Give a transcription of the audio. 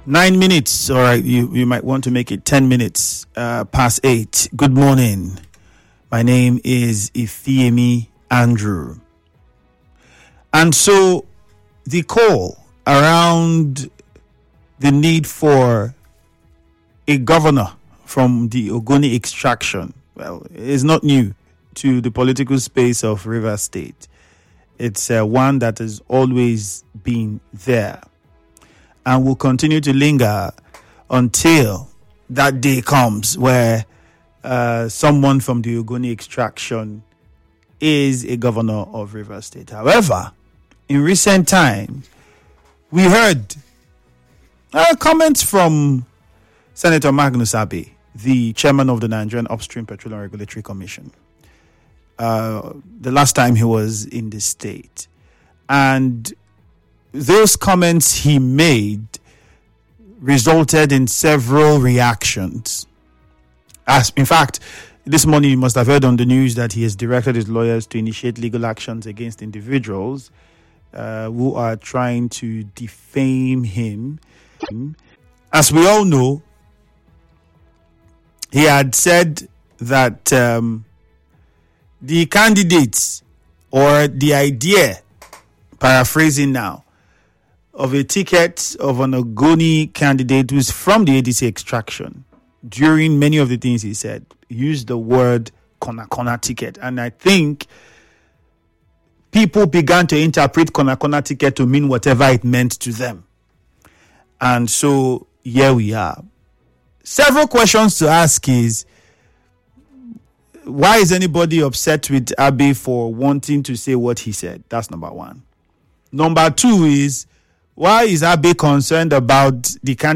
9 minutes. All right, you might want to make it 10 minutes past 8. Good morning. My name is Ifeemi Andrew. And so the call around the need for a governor from the Ogoni extraction, well, is not new to the political space of Rivers State. It's one that has always been there and will continue to linger until that day comes where someone from the Ogoni extraction is a governor of Rivers State. However, in recent times, we heard comments from Senator Magnus Abbey, the chairman of the Nigerian Upstream Petroleum Regulatory Commission, the last time he was in the state. And those comments he made resulted in several reactions. As in fact, this morning you must have heard on the news that he has directed his lawyers to initiate legal actions against individuals who are trying to defame him. As we all know, he had said that the candidates or the idea, paraphrasing now, of a ticket of an Ogoni candidate who's from the ADC extraction, during many of the things he said, used the word corner ticket. And I think people began to interpret corner ticket to mean whatever it meant to them. And so here we are. Several questions to ask is, why is anybody upset with Abbey for wanting to say what he said? That's number one. Number two is, why is Abbey concerned about the candidate